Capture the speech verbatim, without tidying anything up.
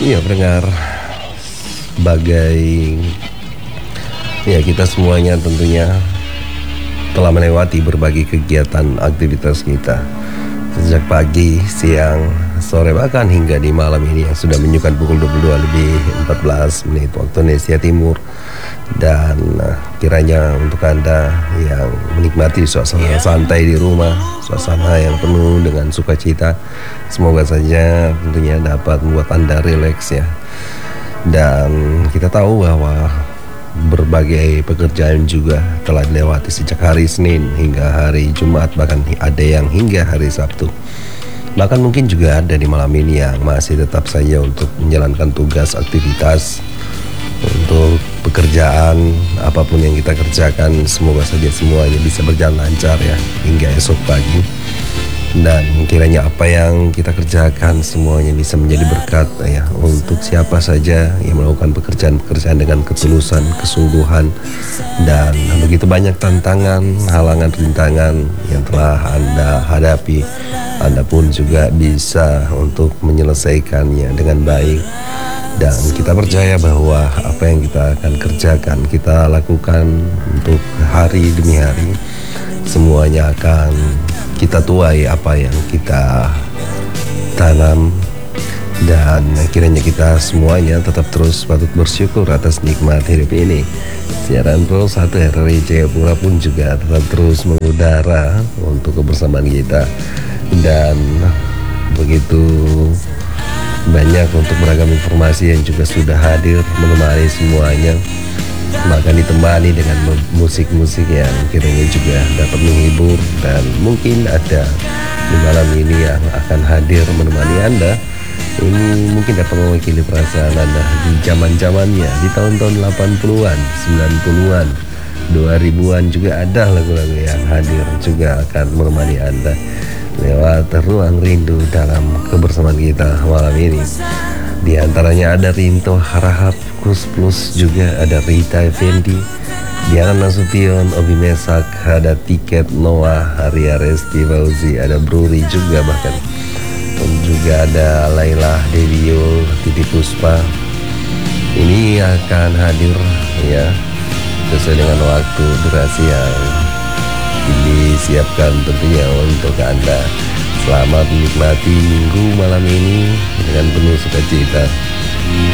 Iya pendengar, sebagai ya kita semuanya tentunya telah melewati berbagai kegiatan aktivitas kita sejak pagi, siang, sore, bahkan hingga di malam ini yang sudah menunjukkan pukul dua puluh dua lebih empat belas menit waktu Indonesia Timur. Dan uh, kiranya untuk Anda yang menikmati suasana santai di rumah, suasana yang penuh dengan sukacita, semoga saja tentunya dapat membuat Anda rileks ya. Dan kita tahu bahwa berbagai pekerjaan juga telah dilewati sejak hari Senin hingga hari Jumat, bahkan ada yang hingga hari Sabtu. Bahkan mungkin juga ada di malam ini yang masih tetap saja untuk menjalankan tugas aktivitas untuk pekerjaan apapun yang kita kerjakan. Semoga saja semuanya bisa berjalan lancar ya hingga esok pagi. Dan kiranya apa yang kita kerjakan semuanya bisa menjadi berkat ya untuk siapa saja yang melakukan pekerjaan-pekerjaan dengan ketulusan, kesungguhan. Dan begitu banyak tantangan, halangan, rintangan yang telah Anda hadapi, Anda pun juga bisa untuk menyelesaikannya dengan baik. Dan kita percaya bahwa apa yang kita akan kerjakan, kita lakukan untuk hari demi hari, semuanya akan kita tuai apa yang kita tanam. Dan kiranya kita semuanya tetap terus patut bersyukur atas nikmat hidup ini. Siaran Pro satu R R I Jayapura pun juga tetap terus mengudara untuk kebersamaan kita. Dan begitu banyak untuk beragam informasi yang juga sudah hadir menemani semuanya, bahkan ditemani dengan musik-musik yang kiranya juga dapat menghibur. Dan mungkin ada di malam ini yang akan hadir menemani Anda. Ini mungkin dapat mewakili perasaan Anda di zaman-zamannya, di tahun-tahun delapan puluhan, sembilan puluhan, dua ribuan juga ada lagu-lagu yang hadir juga akan menemani Anda lewat ruang rindu dalam kebersamaan kita malam ini. Di antaranya ada Rinto Harahap, Kus Plus, juga ada Rita Effendi, Diana Nasution, Obi Mesak, ada Tiket Noah, Haria Resti Fauzi, ada Bruri juga, bahkan dan juga ada Laila Dewi Yul, Titi Puspa. Ini akan hadir ya sesuai dengan waktu durasi yang disiapkan tentunya untuk Anda. Selamat menikmati minggu malam ini dengan penuh sukacita.